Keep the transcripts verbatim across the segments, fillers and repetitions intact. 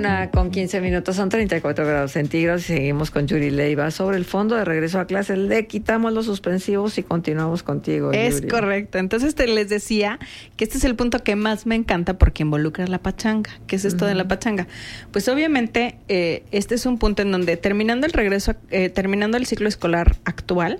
Una con quince minutos, son treinta y cuatro grados centígrados y seguimos con Yuri Leiva sobre el fondo de regreso a clase. Le quitamos los suspensivos y continuamos contigo, Es Yuri. correcto. Entonces te les decía que este es el punto que más me encanta porque involucra la pachanga. ¿Qué es esto uh-huh. de la pachanga? Pues obviamente eh, este es un punto en donde terminando el regreso, eh, terminando el ciclo escolar actual,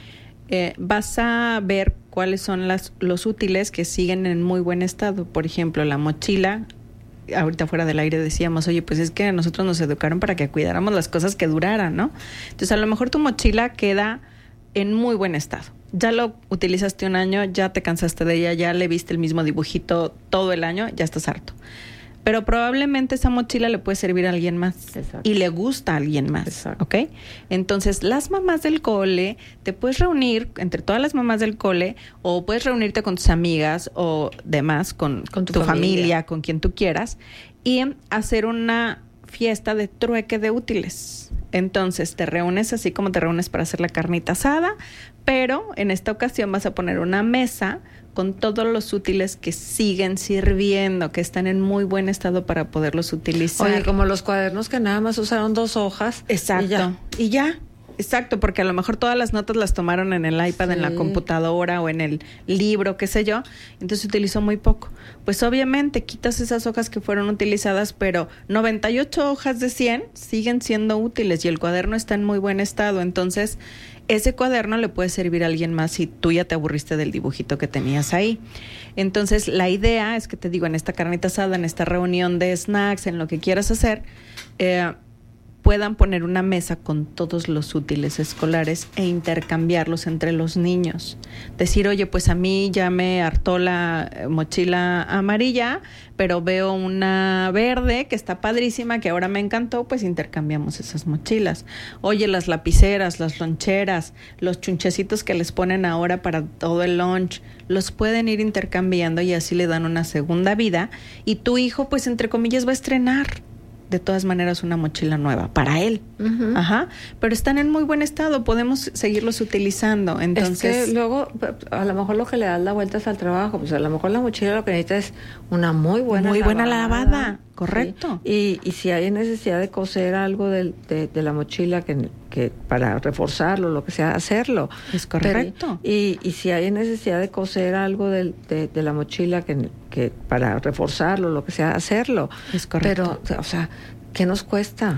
eh, vas a ver cuáles son las, los útiles que siguen en muy buen estado. Por ejemplo, la mochila. Ahorita fuera del aire decíamos, oye, pues es que a nosotros nos educaron para que cuidáramos las cosas que duraran, ¿no? Entonces, a lo mejor tu mochila queda en muy buen estado. Ya lo utilizaste un año, ya te cansaste de ella, ya le viste el mismo dibujito todo el año, ya estás harto. Pero probablemente esa mochila le puede servir a alguien más. Exacto. Y le gusta a alguien más. Exacto. ¿Ok? Entonces, las mamás del cole, te puedes reunir entre todas las mamás del cole o puedes reunirte con tus amigas o demás, con, con tu, tu familia. familia, con quien tú quieras, y hacer una fiesta de trueque de útiles. Entonces, te reúnes así como te reúnes para hacer la carnita asada, pero en esta ocasión vas a poner una mesa con todos los útiles que siguen sirviendo, que están en muy buen estado para poderlos utilizar. Oye, como los cuadernos que nada más usaron dos hojas. Exacto. Y ya. Y ya. Exacto, porque a lo mejor todas las notas las tomaron en el iPad, sí. en la computadora o en el libro, qué sé yo, entonces se utilizó muy poco. Pues obviamente quitas esas hojas que fueron utilizadas, pero noventa y ocho hojas de cien siguen siendo útiles y el cuaderno está en muy buen estado, entonces ese cuaderno le puede servir a alguien más si tú ya te aburriste del dibujito que tenías ahí. Entonces la idea es que te digo, en esta carnita asada, en esta reunión de snacks, en lo que quieras hacer, eh, puedan poner una mesa con todos los útiles escolares e intercambiarlos entre los niños. Decir, oye, pues a mí ya me hartó la mochila amarilla, pero veo una verde que está padrísima, que ahora me encantó, pues intercambiamos esas mochilas. Oye, las lapiceras, las loncheras, los chunchecitos que les ponen ahora para todo el lunch, los pueden ir intercambiando y así le dan una segunda vida. Y tu hijo, pues entre comillas, va a estrenar de todas maneras una mochila nueva para él. Uh-huh. Ajá. Pero están en muy buen estado, podemos seguirlos utilizando. Entonces, es que luego a lo mejor lo que le das la vuelta es al trabajo, pues a lo mejor la mochila lo que necesita es una muy buena muy lavada. buena lavada, correcto. Sí. Y, y si hay necesidad de coser algo de, de, de la mochila que, que para reforzarlo, lo que sea, hacerlo. Es correcto. Pero, y, y si hay necesidad de coser algo de, de, de la mochila que, que para reforzarlo, lo que sea, hacerlo. Es correcto. Pero, o sea, ¿qué nos cuesta?